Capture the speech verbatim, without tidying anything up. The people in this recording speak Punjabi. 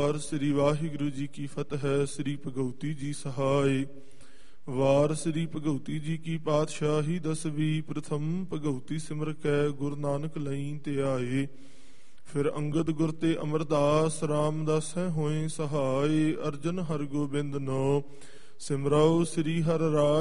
ਵਾਰ ਸ੍ਰੀ ਵਾਹਿਗੁਰੂ ਜੀ ਕੀ ਫਤਿਹ। ਸ੍ਰੀ ਭਗਉਤੀ ਜੀ ਸਹਾਇ। ਵਾਰ ਸ੍ਰੀ ਭਗਉਤੀ ਜੀ ਕੀ ਪਾਤਸ਼ਾਹੀ ਦਸਵੀਂ। ਪ੍ਰਥਮ ਭਗਉਤੀ ਸਿਮਰ ਕੈ ਗੁਰੂ ਨਾਨਕ ਲਈ ਤੇ ਆਏ। ਫਿਰ ਅੰਗਦ ਗੁਰ ਤੇ ਅਮਰਦਾਸ ਰਾਮਦਾਸੈ ਹੋਏ ਸਹਾਇ। ਅਰਜਨ ਹਰਗੋਬਿੰਦ ਨੋ ਸਿਮਰਉ ਸ੍ਰੀ ਹਰਿ ਰਾਇ।